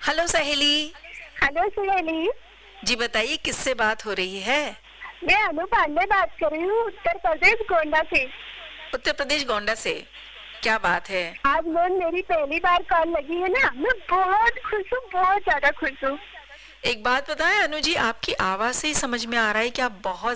Hello सहेली। Hello Suheli. जी बताइए किससे बात हो रही है? मैं अनु पांडे बात कर रही हूँ, उत्तर प्रदेश गोंडा से। उत्तर प्रदेश गोंडा से। क्या बात है? आज मैम मेरी पहली बार कॉल लगी है ना, मैं बहुत खुश हूँ, बहुत ज्यादा खुश हूँ। एक बात बताएं अनु जी, आपकी आवाज से ही समझ में आ रहा है कि आप बहुत